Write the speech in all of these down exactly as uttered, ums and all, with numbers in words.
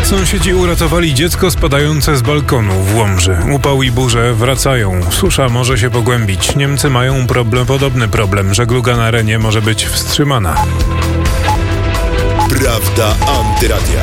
Sąsiedzi uratowali dziecko spadające z balkonu w Łomży. Upał i burze wracają. Susza może się pogłębić. Niemcy mają problem, podobny problem. Żegluga na Renie może być wstrzymana. Prawda Antyradia.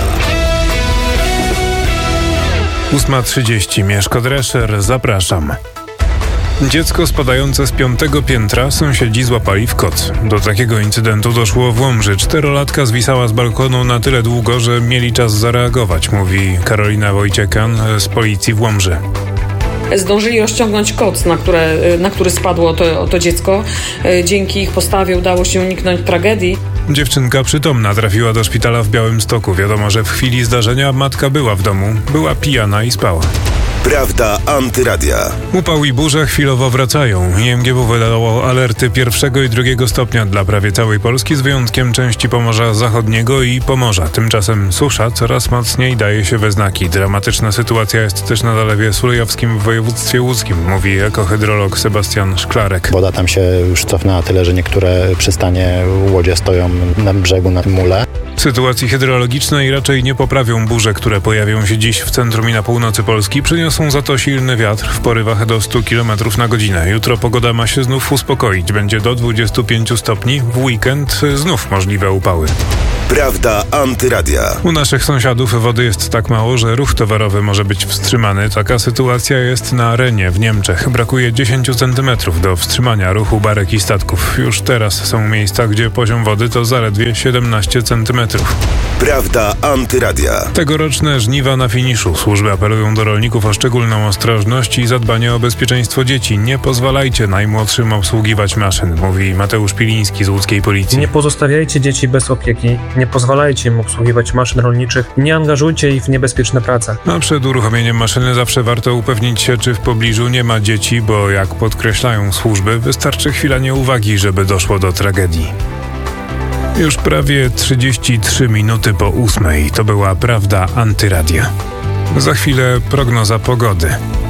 ósma trzydzieści. Mieszko Drescher. Zapraszam. Dziecko spadające z piątego piętra sąsiedzi złapali w koc. Do takiego incydentu doszło w Łomży. Czterolatka zwisała z balkonu na tyle długo, że mieli czas zareagować, mówi Karolina Wojciekan z policji w Łomży. Zdążyli rozciągnąć koc, na, które, na który spadło to, to dziecko. Dzięki ich postawie udało się uniknąć tragedii. Dziewczynka przytomna trafiła do szpitala w Białymstoku. Wiadomo, że w chwili zdarzenia matka była w domu, była pijana i spała. Prawda Antyradia. Upał i burze chwilowo wracają. I M G W wydało alerty pierwszego i drugiego stopnia dla prawie całej Polski, z wyjątkiem części Pomorza Zachodniego i Pomorza. Tymczasem susza coraz mocniej daje się we znaki. Dramatyczna sytuacja jest też na Zalewie Sulejowskim w województwie łódzkim, mówi ekohydrolog Sebastian Szklarek. Woda tam się już cofnęła tyle, że niektóre przystanie łodzie stoją na brzegu, na mule. Sytuacji hydrologicznej raczej nie poprawią burze, które pojawią się dziś w centrum i na północy Polski. Przyniosą za to silny wiatr w porywach do stu kilometrów na godzinę. Jutro pogoda ma się znów uspokoić. Będzie do dwudziestu pięciu stopni. W weekend znów możliwe upały. Prawda Antyradia. U naszych sąsiadów wody jest tak mało, że ruch towarowy może być wstrzymany. Taka sytuacja jest na Renie w Niemczech. Brakuje dziesięciu centymetrów do wstrzymania ruchu barek i statków. Już teraz są miejsca, gdzie poziom wody to zaledwie siedemnaście centymetrów. Prawda Antyradia. Tegoroczne żniwa na finiszu. Służby apelują do rolników o szczególną ostrożność i zadbanie o bezpieczeństwo dzieci. Nie pozwalajcie najmłodszym obsługiwać maszyn, mówi Mateusz Piliński z łódzkiej policji. Nie pozostawiajcie dzieci bez opieki. Nie pozwalajcie im obsługiwać maszyn rolniczych, nie angażujcie ich w niebezpieczne prace. A przed uruchomieniem maszyny zawsze warto upewnić się, czy w pobliżu nie ma dzieci, bo jak podkreślają służby, wystarczy chwila nieuwagi, żeby doszło do tragedii. Już prawie trzydzieści trzy minuty po ósmej. To była Prawda Antyradia. Za chwilę prognoza pogody.